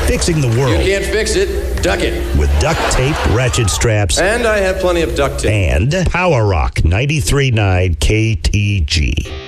Fixing the world. You can't fix it, duck it. With duct tape, ratchet straps, And I have plenty of duct tape. and Power Rock 93.9 KTG.